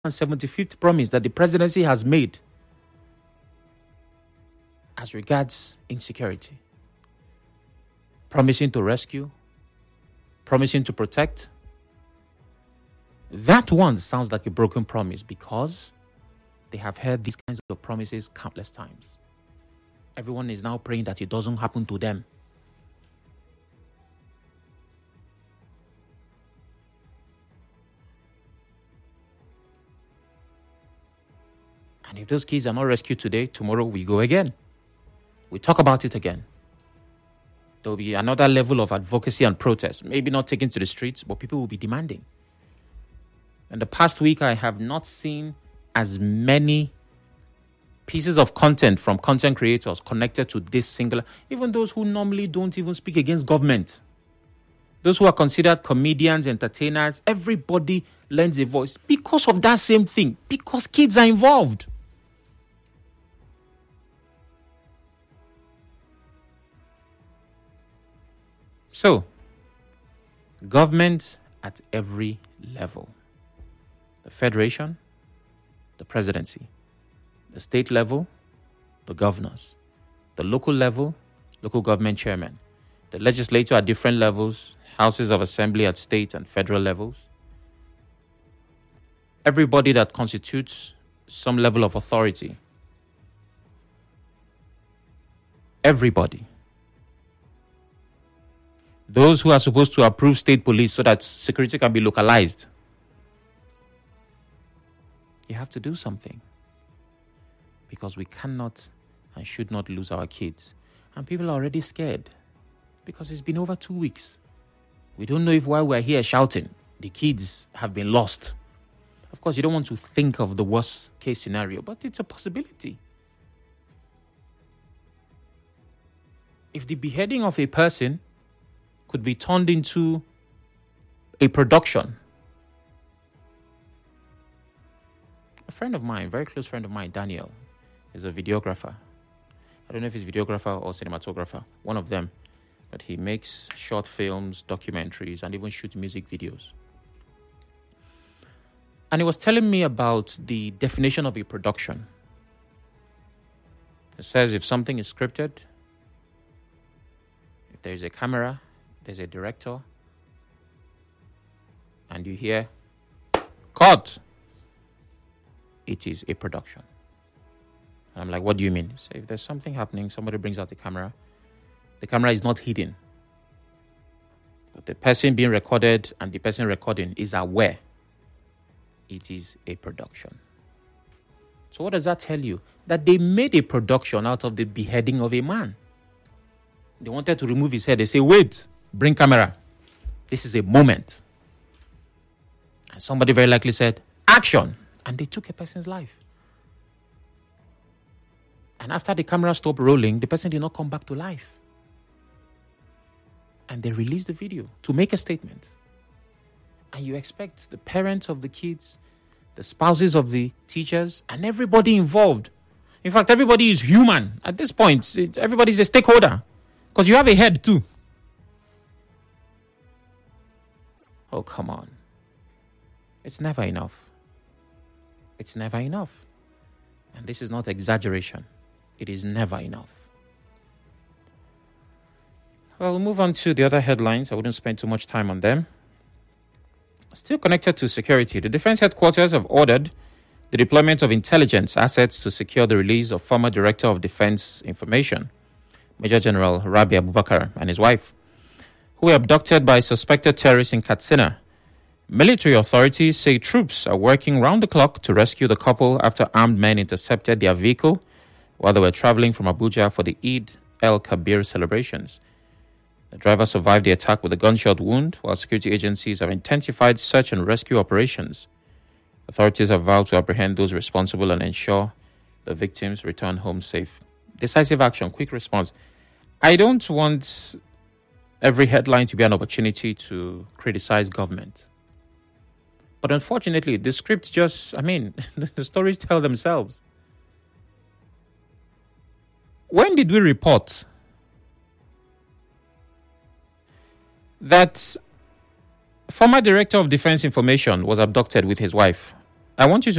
175th promise that the presidency has made as regards insecurity. Promising to rescue, promising to protect. That one sounds like a broken promise because they have heard these kinds of promises countless times. Everyone is now praying that it doesn't happen to them. And if those kids are not rescued today, tomorrow we go again. We talk about it again. There will be another level of advocacy and protest. Maybe not taken to the streets, but people will be demanding. In the past week, I have not seen as many pieces of content from content creators connected to this singular, even those who normally don't even speak against government. Those who are considered comedians, entertainers, everybody lends a voice because of that same thing, because kids are involved. So, government at every level. The federation, the presidency. The state level, the governors. The local level, local government chairman. The legislature at different levels, houses of assembly at state and federal levels. Everybody that constitutes some level of authority. Everybody. Those who are supposed to approve state police so that security can be localized. You have to do something. Because we cannot and should not lose our kids. And people are already scared. Because it's been over 2 weeks. We don't know if while we're here shouting, the kids have been lost. Of course, you don't want to think of the worst case scenario, but it's a possibility. If the beheading of a person could be turned into a production. A friend of mine, very close friend of mine, Daniel, is a videographer. I don't know if he's videographer or cinematographer, one of them. But he makes short films, documentaries, and even shoots music videos. And he was telling me about the definition of a production. It says if something is scripted, if there is a camera, there's a director, and you hear, cut, it is a production. And I'm like, what do you mean? So if there's something happening, somebody brings out the camera is not hidden. But the person being recorded and the person recording is aware it is a production. So what does that tell you? That they made a production out of the beheading of a man. They wanted to remove his head. They say, wait, bring camera. This is a moment. And somebody very likely said, action. And they took a person's life. And after the camera stopped rolling, the person did not come back to life. And they released the video to make a statement. And you expect the parents of the kids, the spouses of the teachers, and everybody involved. In fact, everybody is human. At this point, everybody is a stakeholder. Because you have a head too. Oh, come on. It's never enough. It's never enough. And this is not exaggeration. It is never enough. Well, we'll move on to the other headlines. I wouldn't spend too much time on them. Still connected to security, the Defense Headquarters have ordered the deployment of intelligence assets to secure the release of former Director of Defense Information, Major General Rabi Abubakar, and his wife, who were abducted by suspected terrorists in Katsina. Military authorities say troops are working round the clock to rescue the couple after armed men intercepted their vehicle while they were traveling from Abuja for the Eid el-Kabir celebrations. The driver survived the attack with a gunshot wound, while security agencies have intensified search and rescue operations. Authorities have vowed to apprehend those responsible and ensure the victims return home safe. Decisive action, quick response. I don't want every headline to be an opportunity to criticize government. But unfortunately, the script the stories tell themselves. When did we report that former Director of Defense Information was abducted with his wife? I want you to